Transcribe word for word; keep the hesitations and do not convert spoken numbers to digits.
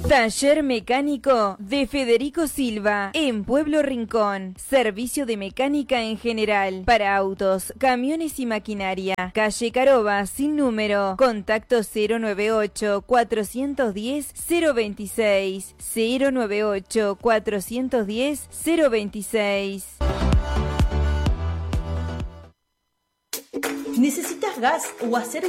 Taller mecánico de Federico Silva en Pueblo Rincón. Servicio de mecánica en general para autos, camiones y maquinaria. Calle Caroba sin número. Contacto cero nueve ocho, cuatro uno cero, cero dos seis. cero nueve ocho, cuatro uno cero, cero dos seis. ¿Necesitas gas o hacer